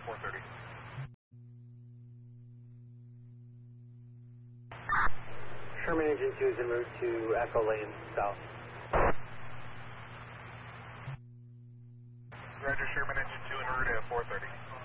430. Sherman Engine 2 is en route to Echo Lane South. Roger, Sherman Engine 2 en route at 430.